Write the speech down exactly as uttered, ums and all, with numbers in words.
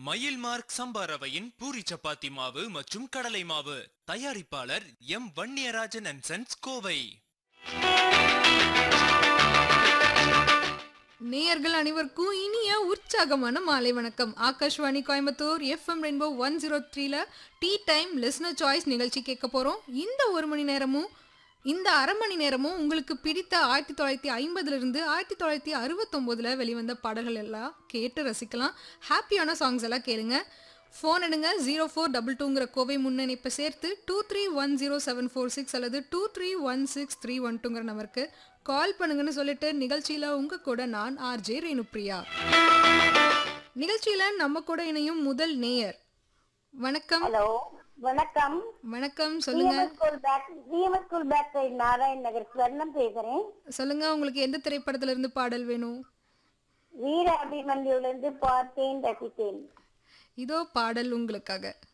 மயில் மார்க் சம்பா ரவையின் பூரி சப்பாத்தி மாவு மற்றும் கடலை மாவு. தயாரிப்பாளர் M Vanniyarajan and sons, Kovai. நேயர்கள் அனைவருக்கும் இனிய உற்சாகமான மாலை வணக்கம். Akashvani Coimbatore FM rainbow one zero த்ரீல டீ டைம் லிஸ்னர் சாய்ஸ் நிகழ்ச்சி கேட்க போகிறோம். இந்த ஒரு மணி நேரமும் இந்த அரை மணி நேரமும் உங்களுக்கு பிடித்த ஆயிரத்தி தொள்ளாயிரத்தி ஐம்பதுலேருந்து ஆயிரத்தி தொள்ளாயிரத்தி அறுபத்தொம்போதில் வெளிவந்த பாடல்கள் எல்லாம் கேட்டு ரசிக்கலாம். ஹாப்பியான சாங்ஸ் எல்லாம் கேளுங்க. ஃபோன் எடுங்க, ஜீரோ ஃபோர் டபுள் டூங்கிற கோவை முன்னணிப்பை சேர்த்து two three one zero seven four six அல்லது two three one six three one டூங்கிற நம்பருக்கு கால் பண்ணுங்கன்னு சொல்லிட்டு நிகழ்ச்சியில் உங்கள் கூட நான் ஆர்ஜே ரேணுப்ரியா. நிகழ்ச்சியில் நம்ம கூட இணையும் முதல் நேயர். வணக்கம். ஹலோ, வணக்கம். வணக்கம், சொல்லுங்க. ஸ்கூல் பேக் சைடு நாராயண் நகர் ஸ்வர்ணம் பேசுறேன். சொல்லுங்க, உங்களுக்கு எந்த திரைப்படத்துல இருந்து பாடல் வேணும்? வீர அபிமன்யுல இருந்து பார்த்தேன் ரசித்தேன். இதோ பாடல் உங்களுக்காக.